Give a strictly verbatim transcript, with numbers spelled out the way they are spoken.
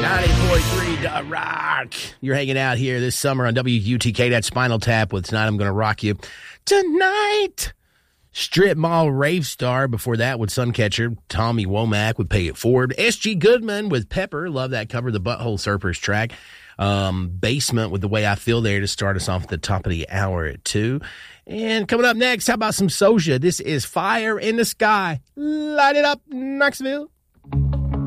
ninety point three The Rock. You're hanging out here this summer on W U T K. That's Spinal Tap with Tonight I'm Gonna Rock You Tonight. Strip Mall Rave Star. Before that with Suncatcher. Tommy Womack with Pay It Forward. S G Goodman with Pepper. Love that cover. The Butthole Surfers track. Um, Basement with The Way I Feel there to start us off at the top of the hour at two. And coming up next, how about some Soja? This is Fire in the Sky. Light it up, Knoxville.